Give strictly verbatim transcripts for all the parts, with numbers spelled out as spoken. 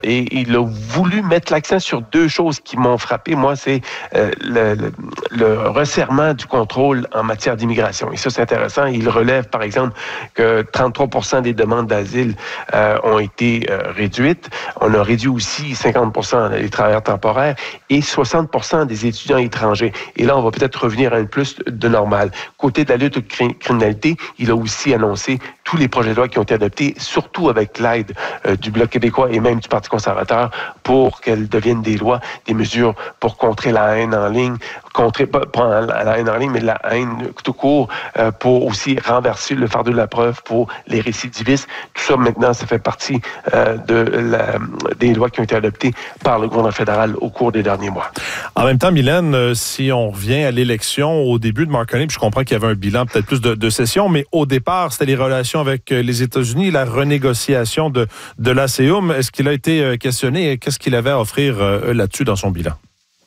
Et il a voulu mettre l'accent sur deux choses qui m'ont frappé. Moi, c'est euh, le, le, le resserrement du contrôle en matière d'immigration. Et ça, c'est intéressant. Il relève, par exemple, que trente-trois pour cent des demandes d'asile euh, ont été euh, réduites. On a réduit aussi cinquante pour cent des travailleurs temporaires et soixante pour cent des étudiants étrangers. Et là, on va peut-être revenir à une plus de normal. Côté de la lutte contre la criminalité, il a aussi annoncé tous les projets de loi qui ont été adoptés, surtout avec l'aide euh, du Bloc québécois et même du Parti conservateur, pour qu'elles deviennent des lois, des mesures pour contrer la haine en ligne, contrer, pas, pas la haine en ligne, mais la haine tout court, euh, pour aussi renverser le fardeau de la preuve pour les récidivistes. Tout ça, maintenant, ça fait partie euh, de la, des lois qui ont été adoptées par le gouvernement fédéral au cours des derniers mois. En même temps, Mylène, euh, si on revient à l'élection au début de Mark Carney, puis je comprends qu'il y avait un bilan peut-être plus de, de sessions, mais au départ, c'était les relations avec les États-Unis, la renégociation de, de l'A C E U M. Est-ce qu'il a été questionné et qu'est-ce qu'il avait à offrir euh, là-dessus dans son bilan?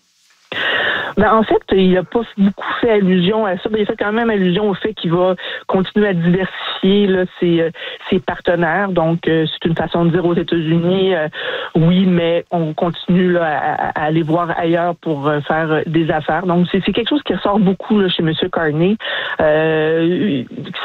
Ben, en fait, il n'a pas beaucoup fait allusion à ça. Ben, il a fait quand même allusion au fait qu'il va continuer à diversifier là, ses, ses partenaires. Donc, euh, c'est une façon de dire aux États-Unis, euh, oui, mais on continue là, à, à aller voir ailleurs pour euh, faire des affaires. Donc, c'est, c'est quelque chose qui ressort beaucoup là, chez M. Carney. Euh,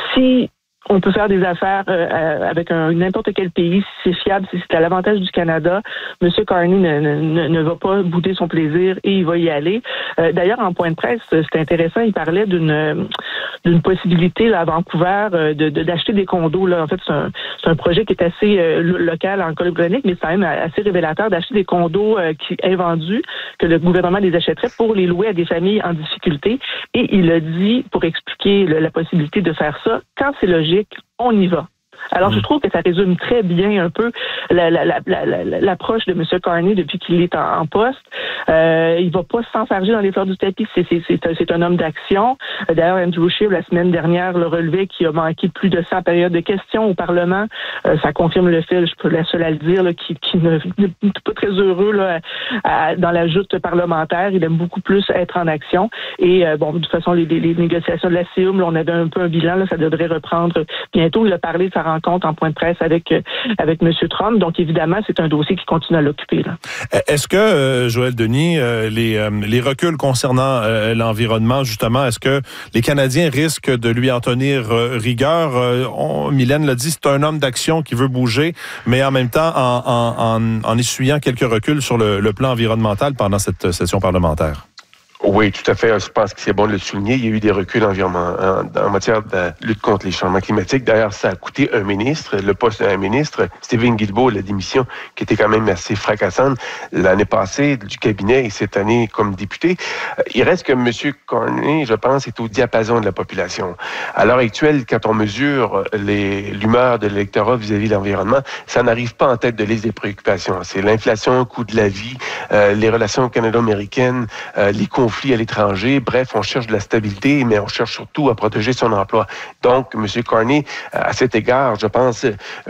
si on peut faire des affaires euh, avec un, n'importe quel pays, si c'est fiable, si c'est à l'avantage du Canada, M. Carney ne, ne, ne va pas bouder son plaisir et il va y aller. Euh, d'ailleurs, en point de presse, c'était intéressant, il parlait d'une d'une possibilité là, à Vancouver de, de, d'acheter des condos. Là. En fait, c'est un, c'est un projet qui est assez euh, local en Colombie-Britannique, mais c'est quand même assez révélateur d'acheter des condos euh, qui invendus, que le gouvernement les achèterait pour les louer à des familles en difficulté. Et il a dit, pour expliquer le, la possibilité de faire ça, quand c'est logique, on y va. Alors, je trouve que ça résume très bien un peu la, la, la, la, l'approche de M. Carney depuis qu'il est en, en poste. Euh, il va pas s'enfarger dans les fleurs du tapis. C'est, c'est, c'est, un, c'est un homme d'action. D'ailleurs, Andrew Scheer, la semaine dernière, le relevait qu'il a manqué plus de cent périodes de questions au Parlement. Euh, ça confirme le fait, je peux la seule à le dire, là, qu'il, qu'il n'est pas très heureux là, à, à, dans la joute parlementaire. Il aime beaucoup plus être en action. Et euh, bon, de toute façon, les, les, les négociations de la C E U M, là, on avait un peu un bilan. Là, ça devrait reprendre bientôt. Il a parlé de sa rencontre en point de presse avec avec M. Trump. Donc, évidemment, c'est un dossier qui continue à l'occuper. Là. Est-ce que, euh, Joël Denis, euh, les, euh, les reculs concernant euh, l'environnement, justement, est-ce que les Canadiens risquent de lui en tenir euh, rigueur? Euh, on, Mylène l'a dit, c'est un homme d'action qui veut bouger, mais en même temps, en, en, en, en essuyant quelques reculs sur le, le plan environnemental pendant cette session parlementaire. Oui, tout à fait. Je pense que c'est bon de le souligner. Il y a eu des reculs environnement, en, en matière de lutte contre les changements climatiques. D'ailleurs, ça a coûté un ministre, le poste d'un ministre, Stephen Guilbeault, la démission, qui était quand même assez fracassante l'année passée du cabinet et cette année comme député. Il reste que M. Carney, je pense, est au diapason de la population. À l'heure actuelle, quand on mesure les, l'humeur de l'électorat vis-à-vis de l'environnement, ça n'arrive pas en tête de liste des préoccupations. C'est l'inflation, le coût de la vie, euh, les relations canado-américaines, euh, les conflits à l'étranger. Bref, on cherche de la stabilité, mais on cherche surtout à protéger son emploi. Donc, M. Carney, à cet égard, je pense,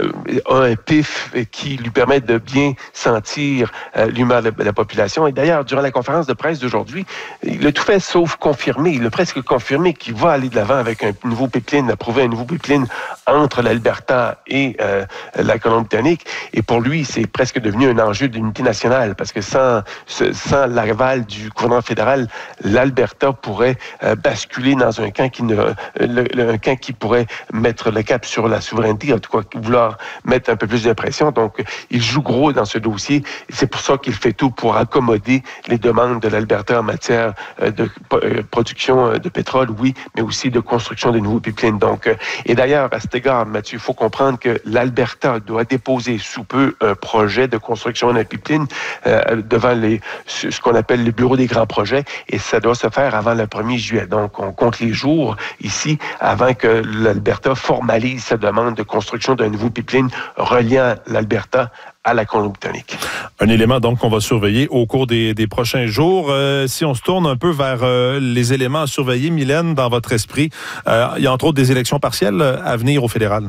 a un pif qui lui permet de bien sentir l'humeur de la population. Et d'ailleurs, durant la conférence de presse d'aujourd'hui, il a tout fait sauf confirmer. Il a presque confirmé qu'il va aller de l'avant avec un nouveau pipeline, approuver un nouveau pipeline entre l'Alberta et euh, la Colombie-Britannique. Et pour lui, c'est presque devenu un enjeu d'unité nationale, parce que sans, sans l'aval du gouvernement fédéral, l'Alberta pourrait euh, basculer dans un camp qui ne, le, le, un camp qui pourrait mettre le cap sur la souveraineté, en tout cas vouloir mettre un peu plus de pression. Donc, il joue gros dans ce dossier. Et c'est pour ça qu'il fait tout pour accommoder les demandes de l'Alberta en matière euh, de euh, production de pétrole, oui, mais aussi de construction de nouveaux pipelines. Donc, euh, et d'ailleurs, à cet égard, Mathieu, il faut comprendre que l'Alberta doit déposer sous peu un projet de construction d'un pipeline euh, devant les, ce qu'on appelle le bureau des grands projets. Et ça doit se faire avant le premier juillet. Donc, on compte les jours ici avant que l'Alberta formalise sa demande de construction d'un nouveau pipeline reliant l'Alberta à la Colombie-Britannique. Un élément donc qu'on va surveiller au cours des, des prochains jours. Euh, si on se tourne un peu vers euh, les éléments à surveiller, Mylène, dans votre esprit, euh, il y a entre autres des élections partielles à venir au fédéral.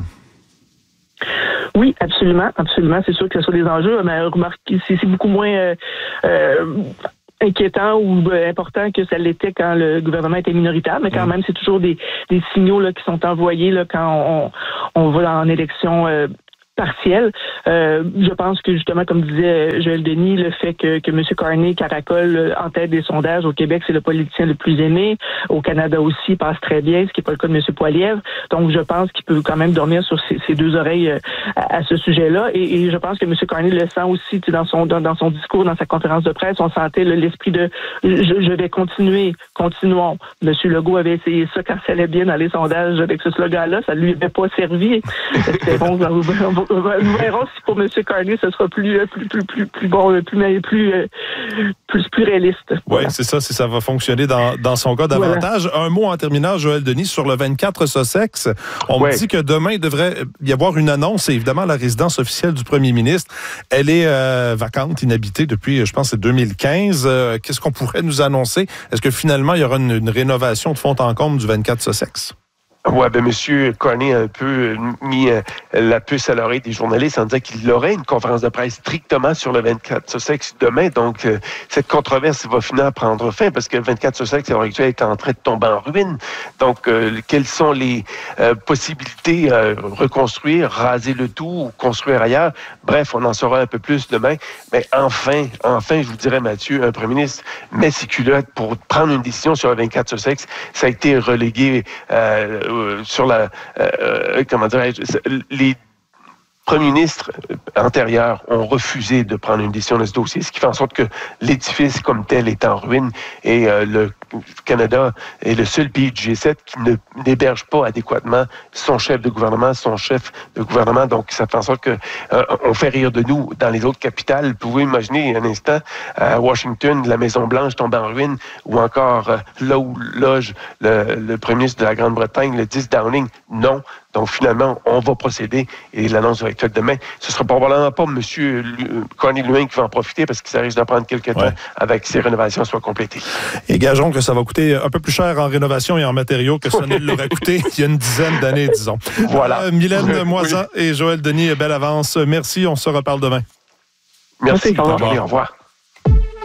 Oui, absolument, absolument. C'est sûr que ce sont des enjeux, mais remarquez, c'est, c'est beaucoup moins euh, euh, inquiétant ou euh, important que ça l'était quand le gouvernement était minoritaire, mais quand mmh. même, c'est toujours des, des signaux là, qui sont envoyés là, quand on, on va en élection euh, partielle. Euh, je pense que justement, comme disait Joël Denis, le fait que, que M. Carney caracole en tête des sondages au Québec, c'est le politicien le plus aimé. Au Canada aussi, passe très bien, ce qui n'est pas le cas de M. Poilievre. Donc, je pense qu'il peut quand même dormir sur ses, ses deux oreilles à, à ce sujet-là. Et, et je pense que M. Carney le sent aussi dans son dans, dans son discours, dans sa conférence de presse. On sentait là, l'esprit de je, je vais continuer, continuons. M. Legault avait essayé ça quand ça allait bien dans les sondages avec ce slogan-là. Ça ne lui avait pas servi. C'était bon. Nous verrons si pour M. Carney, ce sera plus plus plus plus, plus bon, plus plus plus, plus réaliste. Oui, voilà. C'est ça, si ça va fonctionner dans, dans son cas davantage. Voilà. Un mot en terminant, Joël Denis, sur le vingt-quatre Sussex. On ouais. me dit que demain, il devrait y avoir une annonce. Et évidemment, la résidence officielle du premier ministre, elle est euh, vacante, inhabitée depuis, je pense, c'est deux mille quinze. Euh, qu'est-ce qu'on pourrait nous annoncer? Est-ce que finalement, il y aura une, une rénovation de fond en comble du vingt-quatre Sussex? Oui, ben M. Carney a un peu mis euh, la puce à l'oreille des journalistes en disant qu'il aurait une conférence de presse strictement sur le vingt-quatre Sussex demain. Donc, euh, cette controverse va finir prendre fin parce que le vingt-quatre Sussex, à l'heure actuelle, est en train de tomber en ruine. Donc, euh, quelles sont les euh, possibilités euh, reconstruire, raser le tout ou construire ailleurs? Bref, on en saura un peu plus demain. Mais enfin, enfin, je vous dirais, Mathieu, un premier ministre met ses culottes pour prendre une décision sur le vingt-quatre Sussex. Ça a été relégué euh, sur la, euh, comment dirais-je, les premiers ministres antérieurs ont refusé de prendre une décision dans ce dossier, ce qui fait en sorte que l'édifice comme tel est en ruine et euh, le Canada est le seul pays du G sept qui ne n'héberge pas adéquatement son chef de gouvernement, son chef de gouvernement. Donc, ça fait en sorte que euh, on fait rire de nous dans les autres capitales. Vous pouvez imaginer un instant à Washington, la Maison-Blanche tombe en ruine, ou encore euh, là où loge le, le premier ministre de la Grande-Bretagne, le dix Downing. Non. Donc, finalement, on va procéder et l'annonce va être faite demain. Ce sera probablement pas M. Carney lui-même qui va en profiter parce que ça risque de prendre quelques temps ouais. avec ces rénovations soient complétées. Et gageons que ça va coûter un peu plus cher en rénovation et en matériaux que ça ne l'aurait coûté il y a une dizaine d'années, disons. Voilà. Euh, Mylène Moisan oui. et Joël Denis, belle avance. Merci, on se reparle demain. Merci, Merci bonne journée, au revoir.